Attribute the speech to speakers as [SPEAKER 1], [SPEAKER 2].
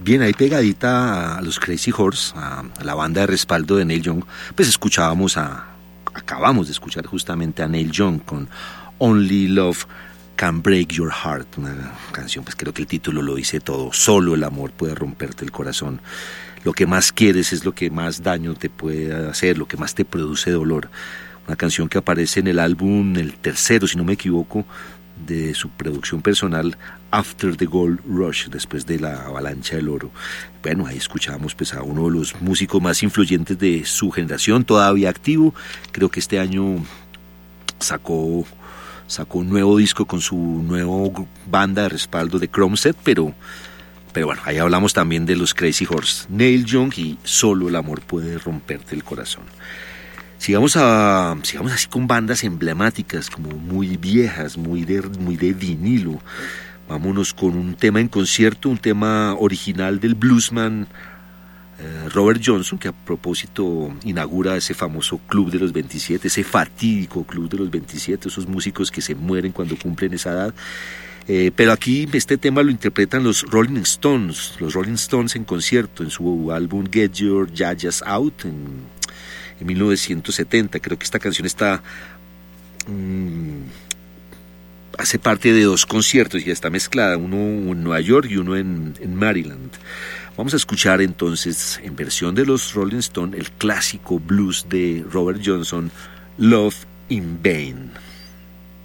[SPEAKER 1] Bien, ahí pegadita a los Crazy Horse, a la banda de respaldo de Neil Young, pues acabamos de escuchar justamente a Neil Young con Only Love Can Break Your Heart, una canción, pues creo que el título lo dice todo, solo el amor puede romperte el corazón. Lo que más quieres es lo que más daño te puede hacer, lo que más te produce dolor. Una canción que aparece en el álbum, el tercero, si no me equivoco, de su producción personal, After the Gold Rush, después de la avalancha del oro. Bueno, ahí escuchábamos pues a uno de los músicos más influyentes de su generación, todavía activo. Creo que este año sacó un nuevo disco con su nueva banda de respaldo de Chrome Set, pero bueno, ahí hablamos también de los Crazy Horse, Neil Young y Solo el amor puede romperte el corazón. Sigamos así con bandas emblemáticas, como muy viejas, muy de vinilo. Vámonos con un tema en concierto, un tema original del bluesman Robert Johnson, que a propósito inaugura ese famoso Club de los 27, ese fatídico Club de los 27, esos músicos que se mueren cuando cumplen esa edad. Pero aquí este tema lo interpretan los Rolling Stones en concierto, en su álbum Get Your Yayas Out, en 1970. Creo que esta canción hace parte de dos conciertos y ya está mezclada, uno en Nueva York y uno en Maryland. Vamos a escuchar entonces en versión de los Rolling Stones el clásico blues de Robert Johnson, Love in Vain.